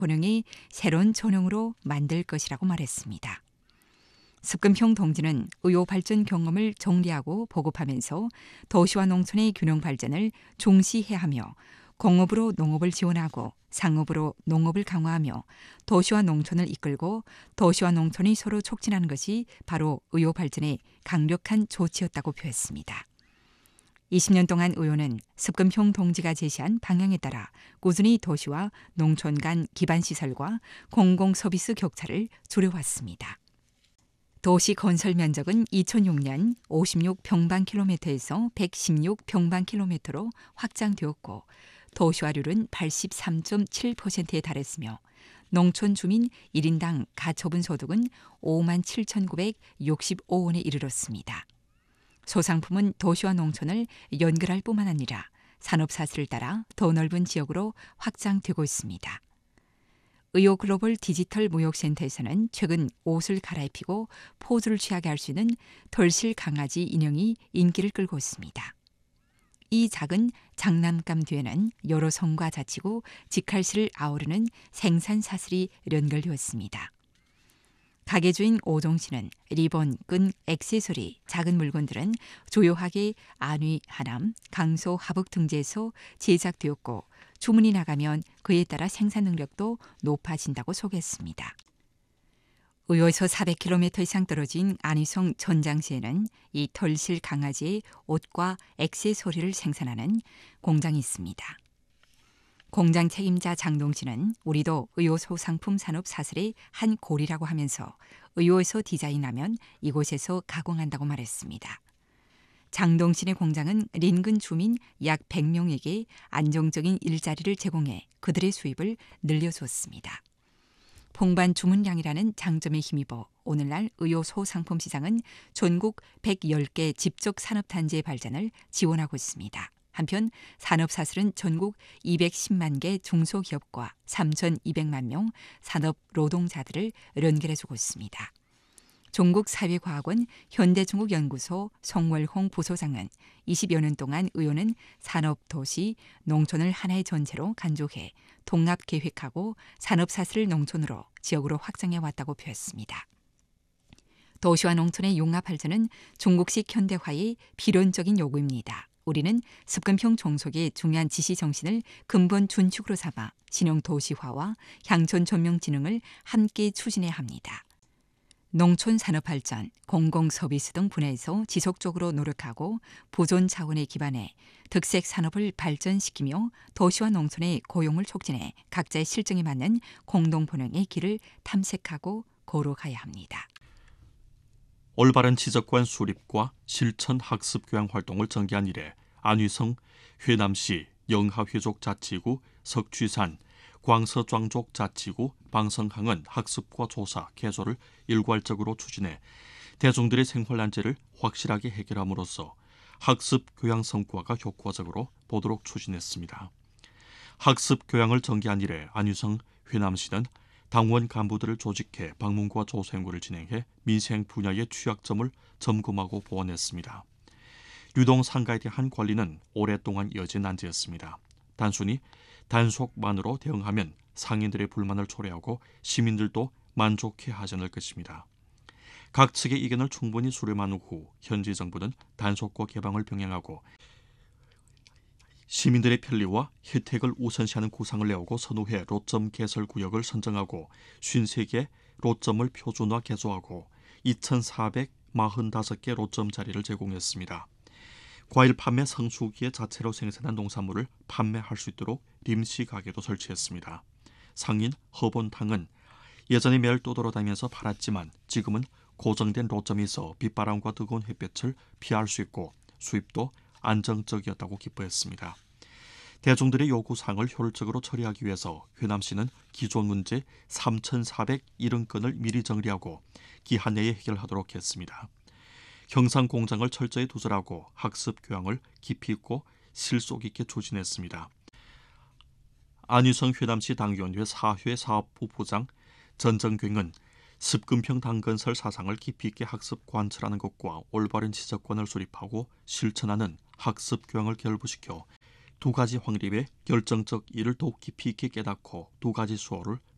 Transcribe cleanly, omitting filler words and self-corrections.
본영이 새로운 전형으로 만들 것이라고 말했습니다. 습금평 동지는 의료 발전 경험을 정리하고 보급하면서 도시와 농촌의 균형 발전을 중시해야 하며 공업으로 농업을 지원하고 상업으로 농업을 강화하며 도시와 농촌을 이끌고 도시와 농촌이 서로 촉진하는 것이 바로 의료 발전의 강력한 조치였다고 표했습니다. 20년 동안 의료는 습금평 동지가 제시한 방향에 따라 꾸준히 도시와 농촌 간 기반시설과 공공서비스 격차를 줄여왔습니다. 도시 건설 면적은 2006년 56평방킬로미터에서 116평방킬로미터로 확장되었고 도시화률은 83.7%에 달했으며 농촌 주민 1인당 가처분 소득은 57,965원에 이르렀습니다. 소상품은 도시와 농촌을 연결할 뿐만 아니라 산업사슬을 따라 더 넓은 지역으로 확장되고 있습니다. 의료 글로벌 디지털 무역센터에서는 최근 옷을 갈아입히고 포즈를 취하게 할 수 있는 덜실 강아지 인형이 인기를 끌고 있습니다. 이 작은 장난감 뒤에는 여러 성과 자치구, 직할시를 아우르는 생산사슬이 연결되었습니다. 가게 주인 오종 씨는 리본, 끈, 액세서리, 작은 물건들은 조용하게 안위, 하남, 강소, 하북 등지에서 제작되었고 주문이 나가면 그에 따라 생산 능력도 높아진다고 소개했습니다. 의호에서 400km 이상 떨어진 안희성 전장시에는 이 털실 강아지의 옷과 액세서리를 생산하는 공장이 있습니다. 공장 책임자 장동 씨는 우리도 의호 소상품 산업 사슬의 한 골이라고 하면서 의호에서 디자인하면 이곳에서 가공한다고 말했습니다. 장동 씨의 공장은 인근 주민 약 100명에게 안정적인 일자리를 제공해 그들의 수입을 늘려줬습니다. 폭발 주문량이라는 장점에 힘입어 오늘날 의호 소상품 시장은 전국 110개 집적 산업단지의 발전을 지원하고 있습니다. 한편 산업사슬은 전국 210만 개 중소기업과 3,200만 명 산업 노동자들을 연결해주고 있습니다. 종국사회과학원 현대중국연구소 송월홍 부소장은 20여 년 동안 의호는 산업, 도시, 농촌을 하나의 전체로 간주해 통합계획하고 산업사슬을 농촌으로 지역으로 확장해왔다고 표했습니다. 도시와 농촌의 융합 발전은 중국식 현대화의 필연적인 요구입니다. 우리는 습금평 종속의 중요한 지시 정신을 근본 준축으로 삼아 신형 도시화와 향촌 전명진흥을 함께 추진해야 합니다. 농촌 산업 발전, 공공서비스 등 분야에서 지속적으로 노력하고 보존 자원에 기반해 특색 산업을 발전시키며 도시와 농촌의 고용을 촉진해 각자의 실정에 맞는 공동 번영의 길을 탐색하고 걸어가야 합니다. 올바른 지적관 수립과 실천 학습 교양 활동을 전개한 이래 안휘성 회남시 영하회족자치구 석취산 광서庄족자치구 방성항은 학습과 조사, 개조를 일괄적으로 추진해 대중들의 생활 난제를 확실하게 해결함으로써 학습 교양 성과가 효과적으로 보도록 추진했습니다. 학습 교양을 전개한 이래 안휘성 회남시는 당원 간부들을 조직해 방문과 조사 연구를 진행해 민생 분야의 취약점을 점검하고 보완했습니다. 유동 상가에 대한 관리는 오랫동안 이어진 난제였습니다. 단순히 단속만으로 대응하면 상인들의 불만을 초래하고 시민들도 만족해하지 않을 것입니다. 각 측의 의견을 충분히 수렴한 후 현지 정부는 단속과 개방을 병행하고 시민들의 편리와 혜택을 우선시하는 구상을 내오고 선후해 로점 개설 구역을 선정하고 53개 로점을 표준화 개조하고 2,445개 로점 자리를 제공했습니다. 과일 판매 성수기에 자체로 생산한 농산물을 판매할 수 있도록 임시 가게도 설치했습니다. 상인 허본탕은 예전에 매일 떠돌아다니면서 팔았지만 지금은 고정된 로점이 있어 빗바람과 뜨거운 햇볕을 피할 수 있고 수입도 안정적이었다고 기뻐했습니다. 대중들의 요구사항을 효율적으로 처리하기 위해서 회남시는 기존 문제 3,470건을 미리 정리하고 기한 내에 해결하도록 했습니다. 형상공장을 철저히 두절하고 학습 교양을 깊이 있고 실속 있게 추진했습니다. 안휘성 회남시 당위원회 사회 사업부부장 전정경은 습금평 당건설 사상을 깊이 있게 학습 관철하는 것과 올바른 지적관을 수립하고 실천하는 학습 교양을 결부시켜 두 가지 확립의 결정적 일을 더욱 깊이 있게 깨닫고 두 가지 수호를